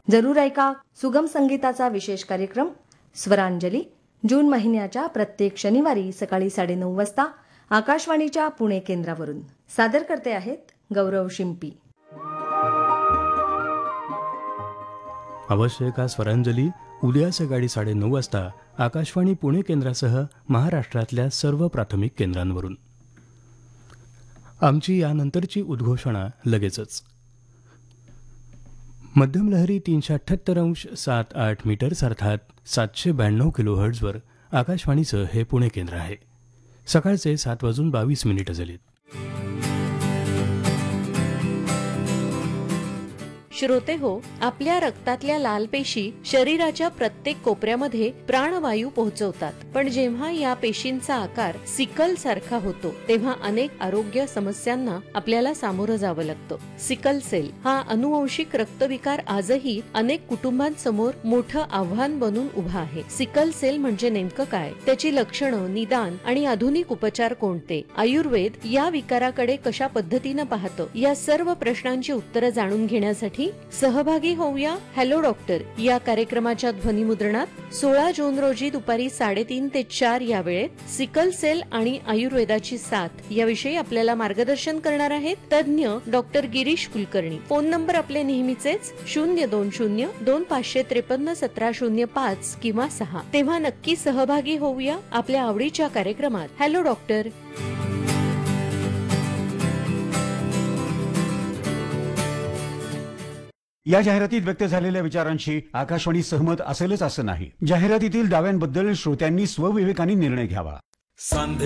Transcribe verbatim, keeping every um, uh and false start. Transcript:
जरूर ऐका सुगम संगीताचा विशेष कार्यक्रम स्वरांजली जून महिन्याच्या प्रत्येक शनिवारी सकाळी साडेनऊ वाजता आकाशवाणीच्या पुणे केंद्रावरून. सादर करते आहेत गौरव शिंपी. अवश्य का स्वरांजली उद्या सकाळी साडेनऊ वाजता आकाशवाणी पुणे केंद्रासह महाराष्ट्रातल्या सर्व प्राथमिक केंद्रांवरून. आमची यानंतरची उद्घोषणा लगेचच. मध्यम लहरी तीनशे अठ्ठ्याहत्तर अंश सात आठ मीटर्स अर्थात सातशे ब्याण्णव किलो हर्ट्झवर आकाशवाणीचं हे पुणे केंद्र आहे. सकाळचे सात वाजून बावीस मिनिटं झालीत. श्रोते हो, आपल्या रक्तातल्या लाल पेशी शरीराच्या प्रत्येक कोपऱ्यामध्ये प्राणवायू पोहोचवतात. पण जेव्हा या पेशींचा आकार सिकल सारखा होतो तेव्हा अनेक आरोग्य समस्यांना आपल्याला सामोरं जावं लागतं. सिकल सेल हा अनुवंशिक रक्तविकार आजही अनेक कुटुंबांसमोर मोठं आव्हान बनून उभा आहे. सिकल सेल म्हणजे नेमकं काय, त्याची लक्षणं, निदान आणि आधुनिक उपचार कोणते, आयुर्वेद या विकाराकडे कशा पद्धतीनं पाहतं, या सर्व प्रश्नांची उत्तरं जाणून घेण्यासाठी सहभागी होऊया हॅलो डॉक्टर या कार्यक्रमाच्या ध्वनिमुद्रणात सोळा जून रोजी दुपारी साडेतीन ते चार या वेळेत सिकल सेल आणि आयुर्वेदाची साथ याविषयी आपल्याला मार्गदर्शन करणार आहेत तज्ज्ञ doctor Girish Kulkarni. Phone number आपले नेहमीचेच शून्य दोन शून्य दोन पाचशे त्रेपन्न सतरा शून्य पाच किंवा सहा. तेव्हा नक्की सहभागी होऊया आपल्या आवडीच्या कार्यक्रमात हॅलो डॉक्टर. या जाहिरातीत व्यक्त झालेल्या विचारांशी आकाशवाणी सहमत असेलच असं नाही. जाहिरातीतील दाव्यांबद्दल श्रोत्यांनी स्वविवेकाने निर्णय घ्यावा. सांधे